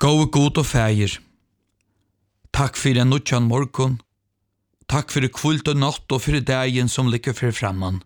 Gåe god og fægir. Takk for en nutjan morgon. Takk for kvult og natt og for dagen som ligger for framman.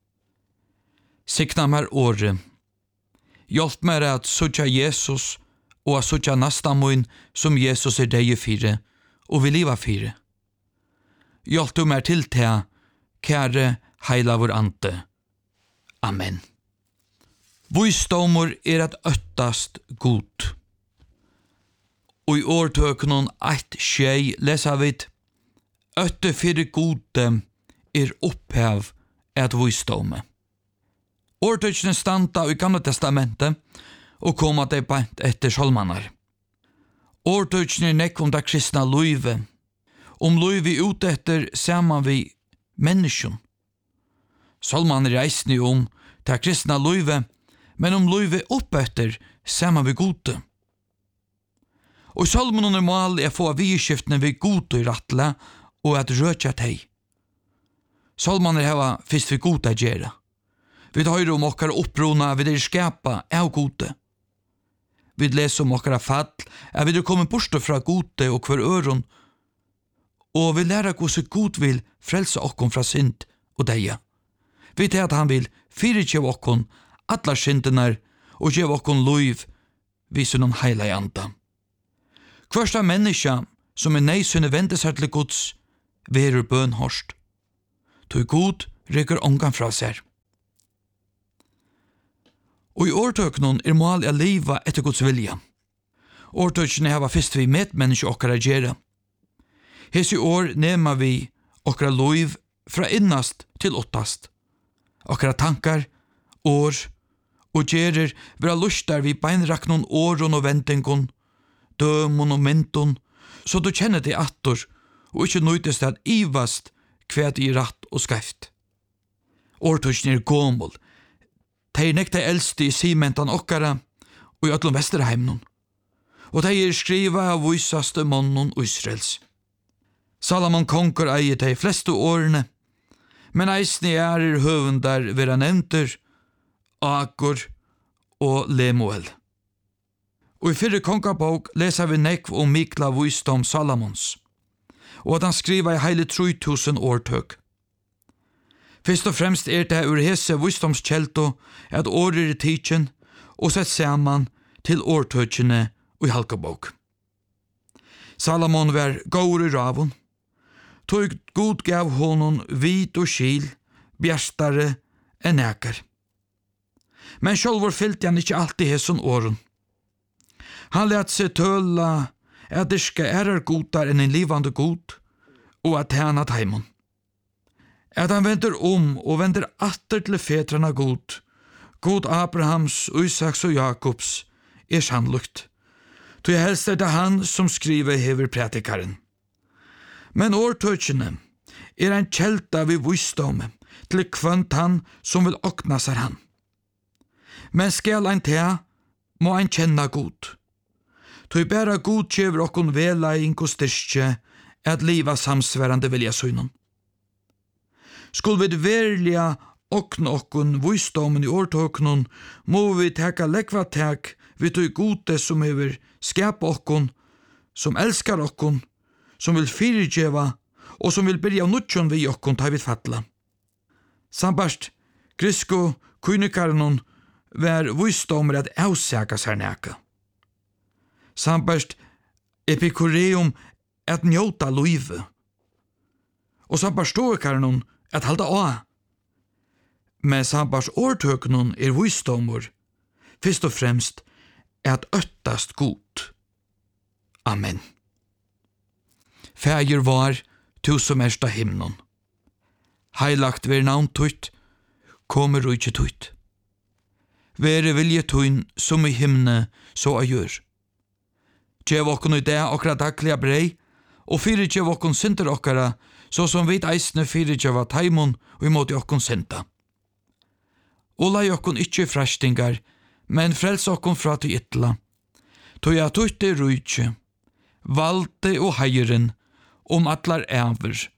Sikna mer året. Hjelp meg at sutja Jesus og at sutja nastan mun som Jesus deg fire og vil liva fire. Hjelp du meg til te, kære heila vår ante. Amen. Visdomur at øttast god. Og i årtøkenen 1:6 lesa vid øtte fyrir gode opphav at visdomme. Årtøkene standa i Gamla testamentet og koma dei bant etter solmannar. Årtøkene nekk da kristna løyve. Løyve ut etter saman vi menneskjon. Solmannar reisni ta kristna løyve, men løyve opp etter saman vi gode. Og i salmen mål få vidskiftene vi gode i rattle og at røtja teg. Salmen heva fyrst vi gode gjerra. Vi høyre okkar opprona vi skapa av gode. Vi leser okkar fall vi kommet bort fra gode og hver øron, og vi lærer hvordan god vil frelse okkon fra synd og deia. Vi tar at han vil fyrirgjev okkon atlar syndenar og gjev okkon loiv vise noen heila i anda. Hversta menneska som neisynne vende seg til Guds verur bønhorst. Tog god rykker ångan fra seg. Og i årtøknen mål å liva etter Guds vilja. Årtøkene hava fyrst vi medmenneske okkara gjerra. Hes i år nema vi okkara loiv fra innast til åttast. Okkara tankar, år og gjerer vera lustar vi beinraknon åron og ventingon, dømon og menton, så du kjenner det attor, og ikkje nøytest at ivast kvæt i ratt og skreift. Årtøkene gåmål. De nekta eldste i simentan okkara og i ötlum Vesterheimnon. Og de skriva av vysaste månnen Israels. Salomon konger eier de fleste årene, men eisne høvundar vera nevnter, Akor og Lemuel. Og i 4. kongabok leser vi nekv mikla visdom Salomons, og at han skriva i heile 3000 årtøk. Først og fremst det ur hese visdomskjelto at årer i tidsen og sett saman til årtøkene og i halkabok. Salomon var gaur i ravun, tog god gav honom vit og skil, bjerstare enn nekar. Men sjálvor fyllte han ikkje alltid hesson åren. Han lät seg tøla at dyrka godar enn en livande god, og at han at heimon. At han vender og vender atter til fetrarna god, god Abrahams, Isaks og Jakobs, sannlukt. Tog helst det han som skriver hever prætikaren. Men årtøkene en kjelta vi visdomme til kvønt han som vil okna seg han. Men skal ein te, må ein kjenna god. Tog bæra god kjever okkon velaing og styrkje at liva samsverande vilja synon. Skuld vi verliga okna okkon visdomen i årtøknon, må vi teka lekva tek vi tog gode som hever skapa okkon, som elskar okkon, som vil fyrirgjeva og som vil byrja nuttjon vi okkon ta vid fatla. Sambast Grisko kunikaranon var visdomer at avsaka seg neka. Sambast Epikureum at njóta luive. Og sambast stoikarenon at halda á. Men sambast årtøknon visdomur, fyrst og fremst at øttast god. Amen. Fægir var, tu som ersta himnon. Heilagt ver navn tutt, kommer og ikkje tutt. Vere vilje tuin som i himne, så a gjør. Gjev okkon i det okra daglige brei, og fyrirgjev okkon synder okkara, så som vit eisne fyrirgjeva taimon og imot okkon synda. Og lai okkon ikkje frastingar, men frels okkon fra til ytla. Tog jeg tutte rujtje, valde og heiren, atlar æver,